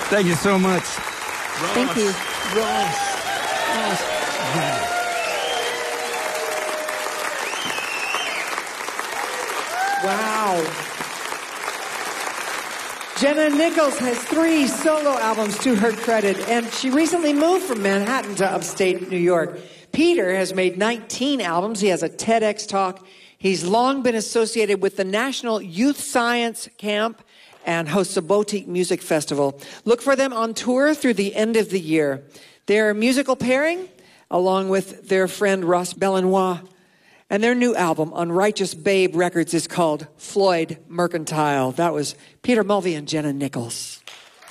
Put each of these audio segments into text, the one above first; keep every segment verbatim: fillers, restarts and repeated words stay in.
Thank you so much. Ross. Thank you. Ross. Ross. Ross. Wow. Jenna Nichols has three solo albums to her credit, and she recently moved from Manhattan to upstate New York. Peter has made nineteen albums. He has a TEDx talk. He's long been associated with the National Youth Science Camp and hosts a Boutique Music Festival. Look for them on tour through the end of the year. Their musical pairing, along with their friend Ross Belanois, and their new album on Righteous Babe Records is called Floyd Mercantile. That was Peter Mulvey and Jenna Nichols.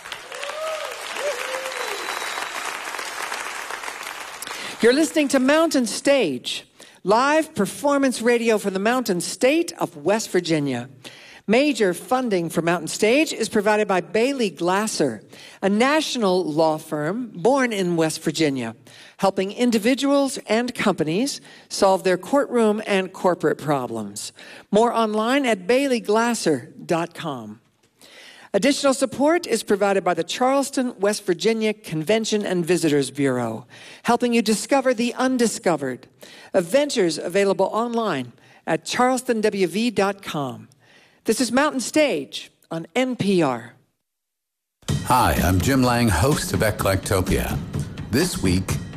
You're listening to Mountain Stage, live performance radio from the Mountain State of West Virginia. Major funding for Mountain Stage is provided by Bailey Glasser, a national law firm born in West Virginia, helping individuals and companies solve their courtroom and corporate problems. More online at bailey glasser dot com. Additional support is provided by the Charleston, West Virginia Convention and Visitors Bureau, helping you discover the undiscovered. Adventures available online at charleston w v dot com. This is Mountain Stage on N P R. Hi, I'm Jim Lang, host of Eclectopia. This week,